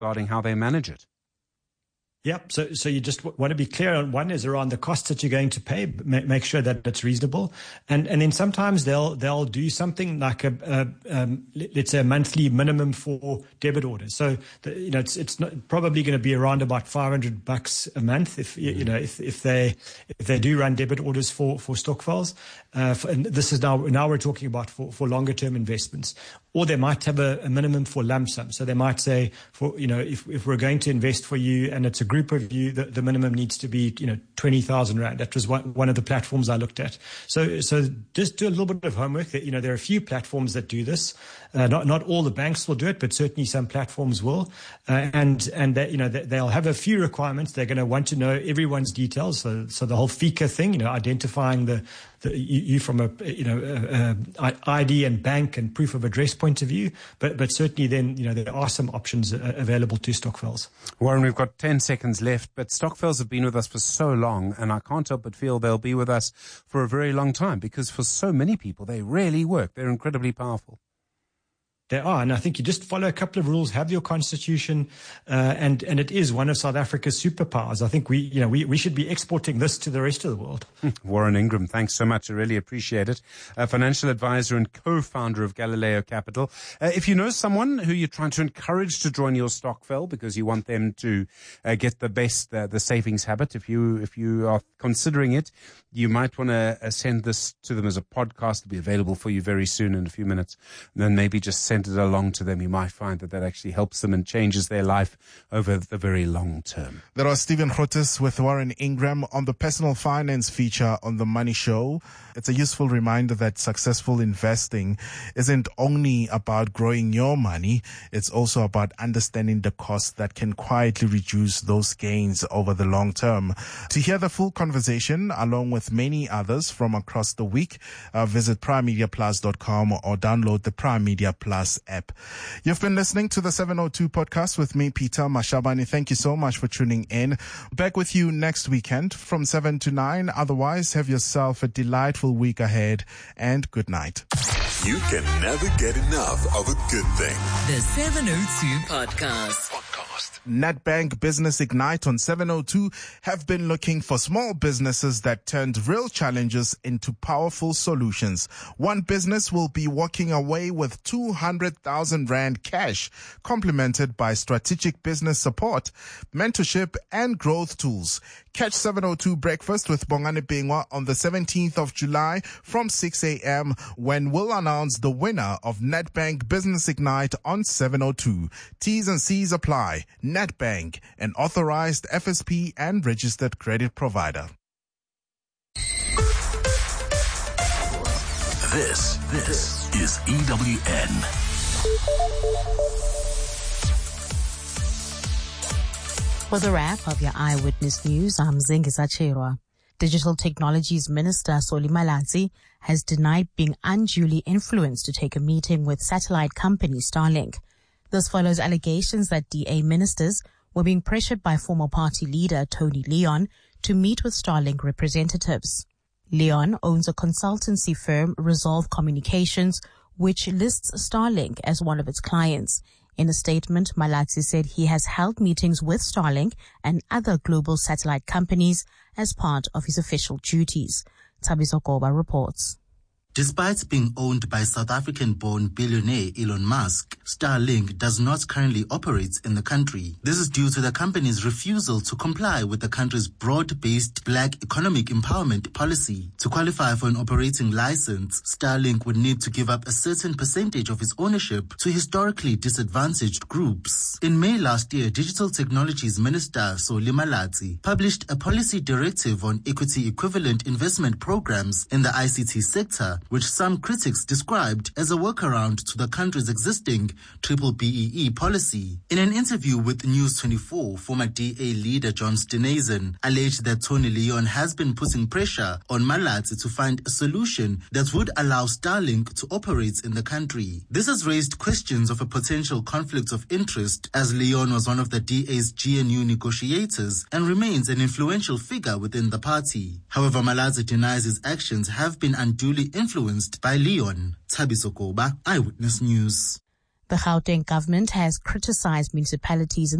regarding how they manage it. Yep. So you just want to be clear on one is around the costs that you're going to pay. Make sure that it's reasonable, and then sometimes they'll do something like let's say a monthly minimum for debit orders. So it's not probably going to be around about $500 a month if they do run debit orders for stokvels. And this is now we're talking about for longer term investments. Or they might have a minimum for lump sum. So they might say, if we're going to invest for you and it's a group of you, the minimum needs to be, 20,000 Rand. That was one of the platforms I looked at. So just do a little bit of homework. There are a few platforms that do this. Not all the banks will do it, but certainly some platforms will. And they'll have a few requirements. They're going to want to know everyone's details. So the whole FICA thing, identifying you from a ID and bank and proof of address point of view, but certainly then there are some options available to stokvels. Warren, we've got 10 seconds left, but stokvels have been with us for so long, and I can't help but feel they'll be with us for a very long time because for so many people they really work. They're incredibly powerful. They are, and I think you just follow a couple of rules, have your constitution, and it is one of South Africa's superpowers. I think we should be exporting this to the rest of the world. Warren Ingram, thanks so much. I really appreciate it. A financial advisor and co-founder of Galileo Capital. If you know someone who you're trying to encourage to join your stokvel because you want them to get the best, the savings habit, if you are considering it, you might want to send this to them as a podcast. It'll be available for you very soon in a few minutes. And then maybe just send it along to them. You might find that actually helps them and changes their life over the very long term. That was Stephen Grootes with Warren Ingram on the personal finance feature on The Money Show. It's a useful reminder that successful investing isn't only about growing your money, it's also about understanding the costs that can quietly reduce those gains over the long term. To hear the full conversation, along with many others from across the week, visit primemediaplus.com or download the Prime Media Plus app. You've been listening to the 702 podcast with me, Peter Mashabane. Thank you so much for tuning in. Back with you next weekend from 7 to 9. Otherwise, have yourself a delightful week ahead and good night. You can never get enough of a good thing. The 702 podcast. Nedbank Business Ignite on 702 have been looking for small businesses that turned real challenges into powerful solutions. One business will be walking away with 200,000 Rand cash, complemented by strategic business support, mentorship, and growth tools. Catch 702 Breakfast with Bongani Bingwa on the 17th of July from 6 a.m. when we'll announce the winner of Nedbank Business Ignite on 702. T's and C's apply. Nedbank, an authorized FSP and registered credit provider. This is EWN. For the wrap of your Eyewitness News, I'm Zingisa Cherwa. Digital Technologies Minister Solly Malatsi has denied being unduly influenced to take a meeting with satellite company Starlink. This follows allegations that DA ministers were being pressured by former party leader Tony Leon to meet with Starlink representatives. Leon owns a consultancy firm, Resolve Communications, which lists Starlink as one of its clients. In a statement, Malatsi said he has held meetings with Starlink and other global satellite companies as part of his official duties. Thabiso Goba reports. Despite being owned by South African-born billionaire Elon Musk, Starlink does not currently operate in the country. This is due to the company's refusal to comply with the country's broad-based Black economic empowerment policy. To qualify for an operating license, Starlink would need to give up a certain percentage of its ownership to historically disadvantaged groups. In May last year, Digital Technologies Minister Solly Malatsi published a policy directive on equity-equivalent investment programs in the ICT sector, which some critics described as a workaround to the country's existing BBEE policy. In an interview with News 24, former DA leader John Steenhuisen alleged that Tony Leon has been putting pressure on Malatsi to find a solution that would allow Starlink to operate in the country. This has raised questions of a potential conflict of interest, as Leon was one of the DA's GNU negotiators and remains an influential figure within the party. However, Malatsi denies his actions have been unduly influenced by Leon. Thabiso Goba, Eyewitness News. The Gauteng government has criticized municipalities in